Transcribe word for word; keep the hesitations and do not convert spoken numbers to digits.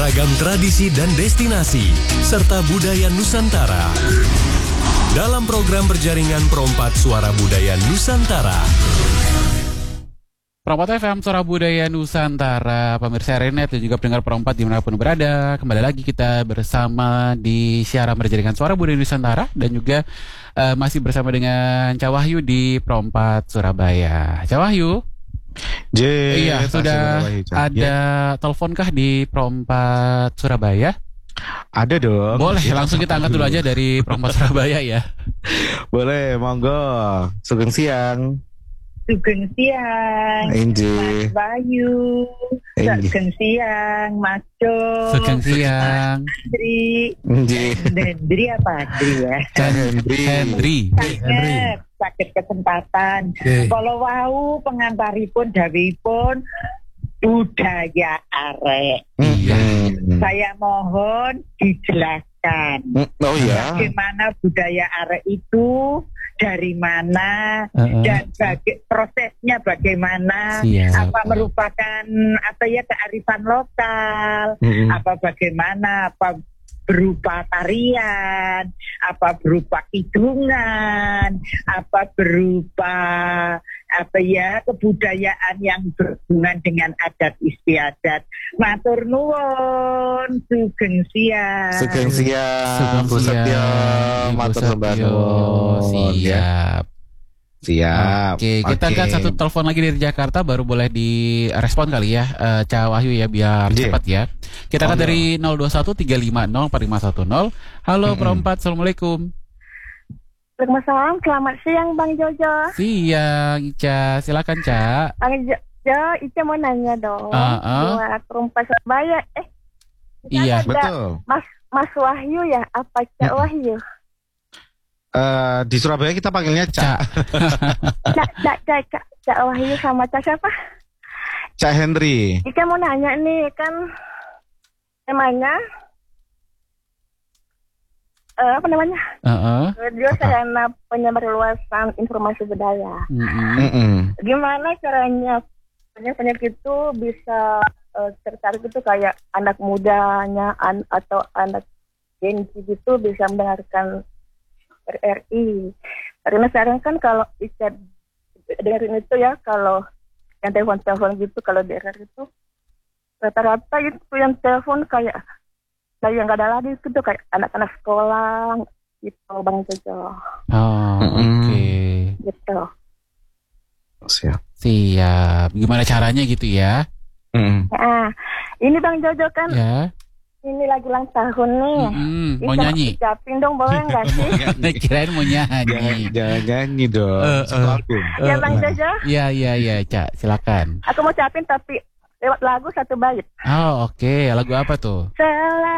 beragam tradisi dan destinasi, serta budaya Nusantara. Dalam program berjaringan Perompat Suara Budaya Nusantara. Perompat F M, Suara Budaya Nusantara, pemirsa Renet dan juga pendengar Perompat dimanapun berada. Kembali lagi kita bersama di siaran berjaringan Suara Budaya Nusantara dan juga uh, masih bersama dengan Cak Wahyu di Perompat Surabaya. Cak Wahyu, J, iya sudah ada teleponkah di Perompat Surabaya? Ada dong. Boleh, langsung kita angkat dulu aja dari Perompat Surabaya ya. Boleh, monggo. Sugeng siang. Sugeng siang, Inji. Mas Bayu. Sugeng siang, Mas Jo. Sugeng siang, Hendri. Inji. Hendri apa Hendri ya? Hendri. Hendri. Sakit, sakit kesempatan. Kalau wau pengantaripun dawuhipun budaya arek. Iya. Saya mohon dijelaskan. Oh ya. Bagaimana budaya arek itu, dari mana, Uh-uh. dan baga- prosesnya bagaimana, Siap. apa merupakan apa ya kearifan lokal, Mm-mm. apa bagaimana, apa berupa tarian, apa berupa kidungan, apa berupa apa ya kebudayaan yang berhubungan dengan adat istiadat. Matur nuwun, sugeng siang. Sugeng siang. Sugeng Bu Setyo. siang, Ibu Matur sembah Setyo. nuwun, ya. Siap. Siap. Oke, kita Oke. angkat satu telepon lagi dari Jakarta, baru boleh direspon kali ya, uh, Cak Wahyu ya, biar Iya. cepat ya. Kita angkat Oh, dari nol dua satu tiga lima nol empat lima satu nol. Halo Mm-mm. Perompat, Assalamualaikum. Waalaikumsalam, selamat siang Bang Jojo. Siang, Ica, silakan Cak. Bang Jojo, Ica mau nanya dong. Uh-uh. Buat Perompat Surabaya, eh, di sana Iya. ada Betul. Mas Mas Wahyu ya, apa Cak Mm-mm. Wahyu? Eh, di Surabaya kita panggilnya Cak. Cak. Cak Cak Cak Cak Cak Wahyu sama Cak siapa? Cak Hendri. Ica mau nanya nih kan, namanya eh, apa namanya? Heeh. Radio Sarana Penyebar Luasan Informasi Budaya. Mm-mm. Mm-mm. Gimana caranya penyanyi itu bisa eh, tertarik itu kayak anak mudanya an- atau anak Gen Z gitu bisa mendengarkan R R I. Karena sekarang kan kalau bisa dengerin itu ya, kalau yang telepon-telepon gitu, kalau di R R I itu rata-rata itu yang telepon kayak kayak nggak ada lagi gitu, kayak anak-anak sekolah gitu Bang Jojo Oh, Mm-mm. oke. gitu. Siap. Siap. Gimana caranya gitu ya? Mm-mm. Nah, ini Bang Jojo kan Ya. ini lagi ulang tahun nih. Mm-mm. Mau Bisa nyanyi? ucapin dong, boleh nggak sih? Kirain mau Jangan, nyanyi. jangan nyanyi dong. Eh, Satu eh. album. Ya Bang Jojo, Iya, iya, iya, Cak. Silakan. aku mau ucapin tapi lewat lagu satu bait. Oh, oke. Lagu apa tuh? Selalu